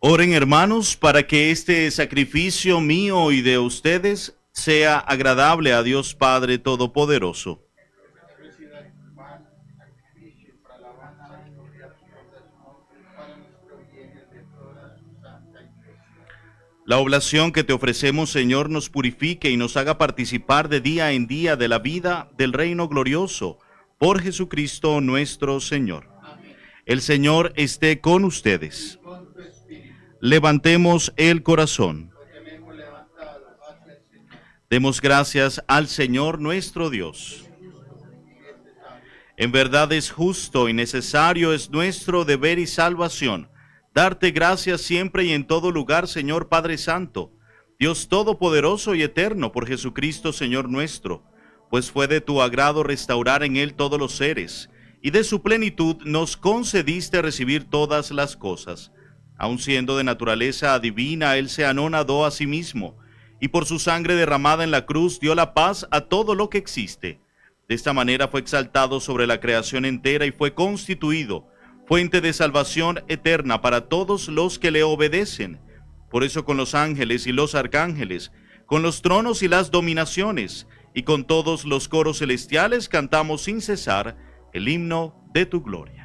Oren, hermanos, para que este sacrificio mío y de ustedes sea agradable a Dios Padre Todopoderoso. La oblación que te ofrecemos, Señor, nos purifique y nos haga participar de día en día de la vida del reino glorioso, por Jesucristo nuestro Señor. El Señor esté con ustedes. Levantemos el corazón. Demos gracias al Señor nuestro Dios. En verdad es justo y necesario, es nuestro deber y salvación darte gracias siempre y en todo lugar, Señor Padre Santo, Dios Todopoderoso y Eterno, por Jesucristo, Señor nuestro, pues fue de tu agrado restaurar en Él todos los seres, y de su plenitud nos concediste recibir todas las cosas. Aun siendo de naturaleza divina, Él se anonadó a sí mismo, y por su sangre derramada en la cruz dio la paz a todo lo que existe. De esta manera fue exaltado sobre la creación entera y fue constituido fuente de salvación eterna para todos los que le obedecen. Por eso con los ángeles y los arcángeles, con los tronos y las dominaciones, y con todos los coros celestiales cantamos sin cesar el himno de tu gloria.